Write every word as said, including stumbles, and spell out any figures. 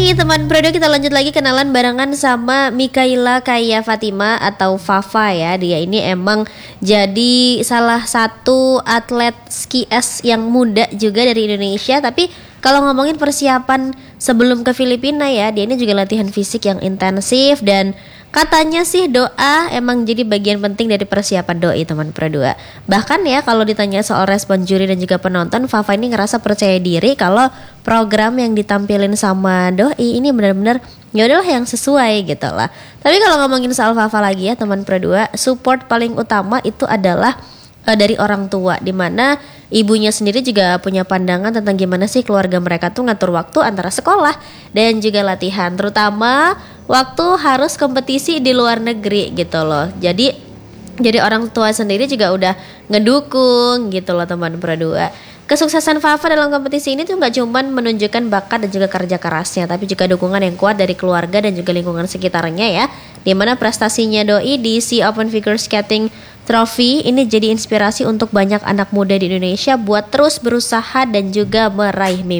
Hai teman Prodo, kita lanjut lagi kenalan barengan sama Mikaela Kaya Fatima atau Fafa ya. Dia ini emang jadi salah satu atlet ski es yang muda juga dari Indonesia. Tapi kalau ngomongin persiapan sebelum ke Filipina ya, dia ini juga latihan fisik yang intensif. Dan katanya sih doa emang jadi bagian penting dari persiapan doi teman Pro dua. Bahkan ya kalau ditanya soal respon juri dan juga penonton, Fafa ini ngerasa percaya diri kalau program yang ditampilin sama doi ini benar-benar ya udahlah yang sesuai gitu lah. Tapi kalau ngomongin soal Fafa lagi ya teman Pro dua, support paling utama itu adalah uh, dari orang tua, dimana ibunya sendiri juga punya pandangan tentang gimana sih keluarga mereka tuh ngatur waktu antara sekolah dan juga latihan, terutama waktu harus kompetisi di luar negeri gitu loh. Jadi jadi orang tua sendiri juga udah ngedukung gitu loh teman Pro dua. Kesuksesan Fafa dalam kompetisi ini tuh gak cuman menunjukkan bakat dan juga kerja kerasnya, tapi juga dukungan yang kuat dari keluarga dan juga lingkungan sekitarnya ya. Dimana prestasinya doi di Sea Open Figure Skating Trophy ini jadi inspirasi untuk banyak anak muda di Indonesia buat terus berusaha dan juga meraih mimpi.